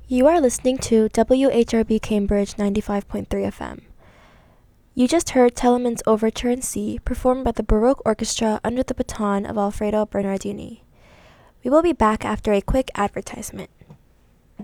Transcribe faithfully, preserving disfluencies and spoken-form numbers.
You are listening to W H R B Cambridge ninety-five point three F M. You just heard Telemann's Overture in C, performed by the Baroque Orchestra under the baton of Alfredo Bernardini. We will be back after a quick advertisement.